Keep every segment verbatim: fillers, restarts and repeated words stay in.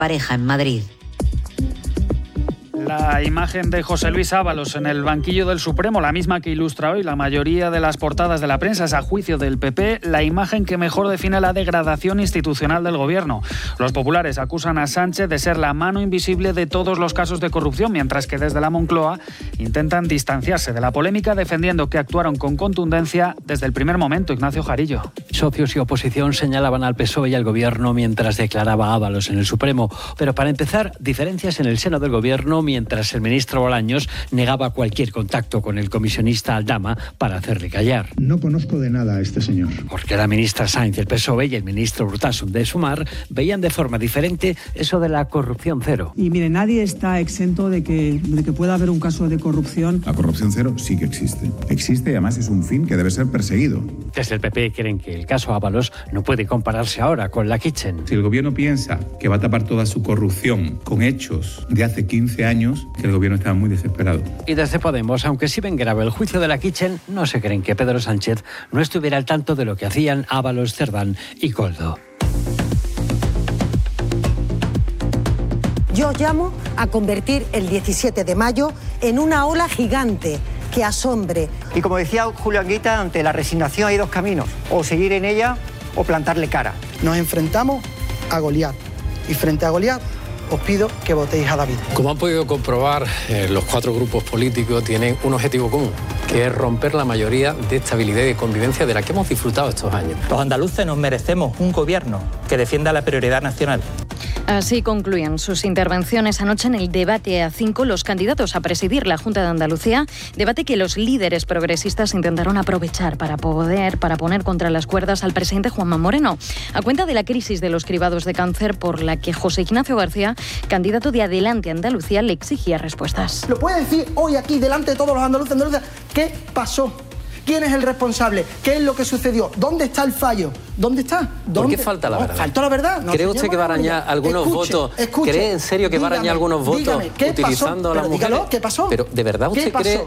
pareja en Madrid. La imagen de José Luis Ábalos en el banquillo del Supremo, la misma que ilustra hoy la mayoría de las portadas de la prensa, es, a juicio del P P, la imagen que mejor define la degradación institucional del gobierno. Los populares acusan a Sánchez de ser la mano invisible de todos los casos de corrupción, mientras que desde la Moncloa intentan distanciarse de la polémica, defendiendo que actuaron con contundencia desde el primer momento. Ignacio Jarillo. Socios y oposición señalaban al P S O E y al gobierno mientras declaraba Ábalos en el Supremo. Pero para empezar, diferencias en el seno del gobierno, mientras el ministro Bolaños negaba cualquier contacto con el comisionista Aldama para hacerle callar. No conozco de nada a este señor. Porque la ministra Sáenz del P S O E y el ministro Urtasun de Sumar veían de forma diferente eso de la corrupción cero. Y mire, nadie está exento de que, de que pueda haber un caso de corrupción. La corrupción cero sí que existe. Existe y además es un fin que debe ser perseguido. Desde el P P creen que el caso Ábalos no puede compararse ahora con la Kitchen. Si el gobierno piensa que va a tapar toda su corrupción con hechos de hace quince años, que el gobierno estaba muy desesperado. Y desde Podemos, aunque sí ven grave el juicio de la Kitchen, no se creen que Pedro Sánchez no estuviera al tanto de lo que hacían Ábalos, Cerdán y Koldo. Yo os llamo a convertir el diecisiete de mayo en una ola gigante que asombre. Y como decía Julio Anguita, ante la resignación hay dos caminos, o seguir en ella o plantarle cara. Nos enfrentamos a Goliat y frente a Goliat os pido que votéis a David. Como han podido comprobar, eh, los cuatro grupos políticos tienen un objetivo común, que es romper la mayoría de estabilidad y de convivencia de la que hemos disfrutado estos años. Los andaluces nos merecemos un gobierno que defienda la prioridad nacional. Así concluían sus intervenciones anoche en el debate A cinco los candidatos a presidir la Junta de Andalucía, debate que los líderes progresistas intentaron aprovechar para poder para poner contra las cuerdas al presidente Juanma Moreno, a cuenta de la crisis de los cribados de cáncer por la que José Ignacio García, candidato de Adelante Andalucía, le exigía respuestas. ¿Lo puede decir hoy aquí delante de todos los andaluces andaluces qué pasó? ¿Quién es el responsable? ¿Qué es lo que sucedió? ¿Dónde está el fallo? ¿Dónde está? ¿Dónde? ¿Por qué falta la no, verdad? ¿Faltó la verdad? No, ¿Cree usted que va a arañar algunos escuche, votos? Escuche, ¿Cree en serio que dígame, va a arañar algunos votos dígame, ¿qué utilizando pasó? a las Pero mujeres? dígalo, ¿qué pasó? Pero ¿de verdad usted ¿Qué pasó? cree...?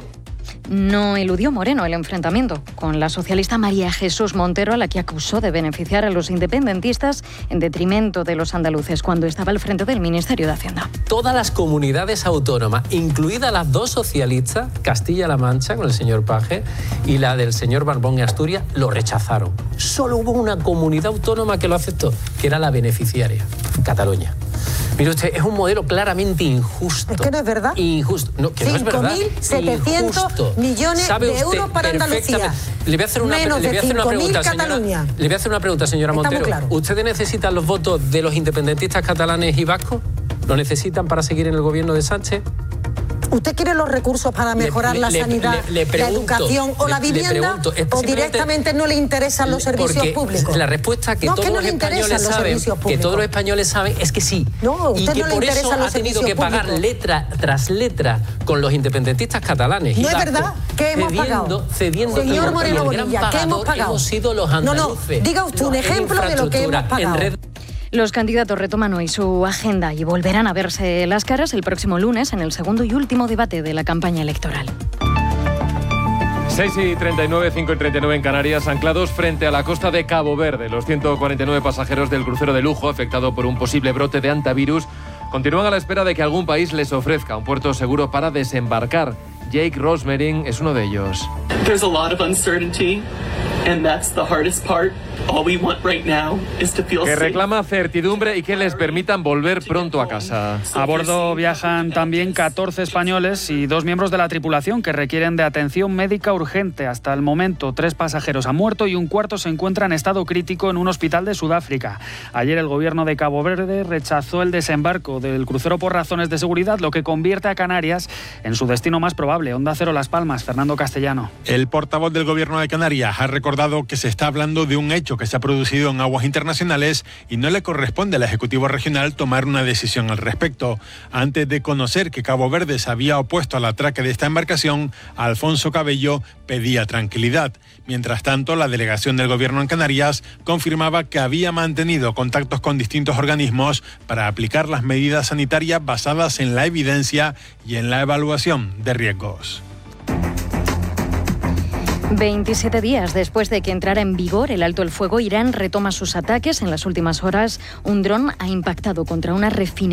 No eludió Moreno el enfrentamiento con la socialista María Jesús Montero, a la que acusó de beneficiar a los independentistas en detrimento de los andaluces cuando estaba al frente del Ministerio de Hacienda. Todas las comunidades autónomas, incluidas las dos socialistas, Castilla-La Mancha con el señor Paje y la del señor Barbón y Asturias, lo rechazaron. Solo hubo una comunidad autónoma que lo aceptó, que era la beneficiaria, Cataluña. Mire usted, es un modelo claramente injusto. Es que no es verdad. Injusto. No, que no es verdad. cinco mil setecientos millones de euros para Andalucía. Le voy a hacer una, Menos le voy a hacer una pregunta, señora. Le voy a hacer una pregunta, señora Montero. Claro. ¿Ustedes necesitan los votos de los independentistas catalanes y vascos? ¿Lo necesitan para seguir en el gobierno de Sánchez? ¿Usted quiere los recursos para mejorar le, la le, sanidad, le, le pregunto, la educación o le, la vivienda? ¿O directamente no le interesan los servicios públicos? La respuesta que no, todos que no los le españoles los saben, que todos los españoles saben, es que sí. No, usted y que no le por eso interesan los ha tenido que pagar públicos. letra tras letra con los independentistas catalanes. No y es verdad que hemos cediendo, pagado. Cediendo Señor y Moreno el gran Bonilla, ¿qué hemos pagador pagado? hemos sido los andaluces. No, no, diga usted un ejemplo de lo que hemos pagado. Los candidatos retoman hoy su agenda y volverán a verse las caras el próximo lunes en el segundo y último debate de la campaña electoral. seis y treinta y nueve, cinco y treinta y nueve en Canarias, anclados frente a la costa de Cabo Verde. Los ciento cuarenta y nueve pasajeros del crucero de lujo afectado por un posible brote de hantavirus continúan a la espera de que algún país les ofrezca un puerto seguro para desembarcar. Jake Rosmering es uno de ellos. There's a lot of uncertainty, and that's the hardest part. All we want right now is to feel que safe. reclama certidumbre y que les permitan volver pronto a casa. A bordo viajan también catorce españoles y dos miembros de la tripulación que requieren de atención médica urgente. Hasta el momento, tres pasajeros han muerto y un cuarto se encuentra en estado crítico en un hospital de Sudáfrica. Ayer el gobierno de Cabo Verde rechazó el desembarco del crucero por razones de seguridad, lo que convierte a Canarias en su destino más probable. Onda Cero Las Palmas, Fernando Castellano. El portavoz del gobierno de Canarias ha recordado que se está hablando de un hecho que se ha producido en aguas internacionales y no le corresponde al Ejecutivo Regional tomar una decisión al respecto. Antes de conocer que Cabo Verde se había opuesto al atraque de esta embarcación, Alfonso Cabello pedía tranquilidad. Mientras tanto, la delegación del gobierno en Canarias confirmaba que había mantenido contactos con distintos organismos para aplicar las medidas sanitarias basadas en la evidencia y en la evaluación de riesgos. veintisiete días después de que entrara en vigor el alto el fuego, Irán retoma sus ataques. En las últimas horas, un dron ha impactado contra una refinería